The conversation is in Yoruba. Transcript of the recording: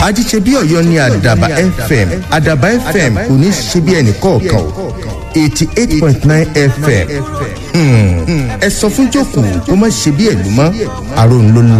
àjíṣe bí Ọ̀yọ́ ni Àdàbà FM. Àdàbà FM kò ní ṣe bí ẹnì kọ̀ọ̀kan. 88.9 FM. Ẹ sọ fún Jókòó kó má ṣe bí ẹ̀lú mọ́. Àròǹlò